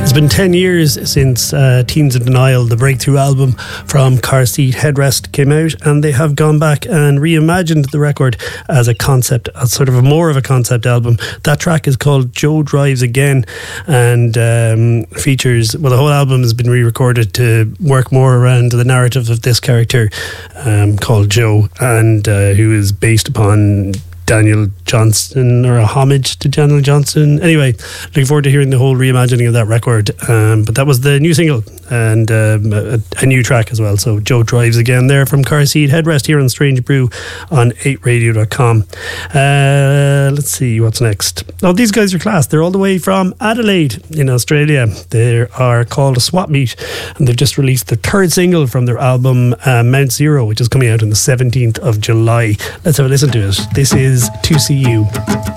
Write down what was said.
It's been 10 years since Teens in Denial, the breakthrough album from Car Seat Headrest, came out, and they have gone back and reimagined the record as a concept, as sort of a more of a concept album. That track is called Joe Drives Again, and features, well, the whole album has been re-recorded to work more around the narrative of this character called Joe, and who is based upon Daniel Johnston, or a homage to Daniel Johnston. Anyway, looking forward to hearing the whole reimagining of that record. But that was the new single, and a new track as well. So Joe Drives Again there from Car Seat Headrest here on Strange Brew on 8radio.com. Let's see what's next. Oh, these guys are class. They're all the way from Adelaide in Australia. They are called Swap Meet, and they've just released the third single from their album Mount Zero, which is coming out on the 17th of July. Let's have a listen to it. This is To See You.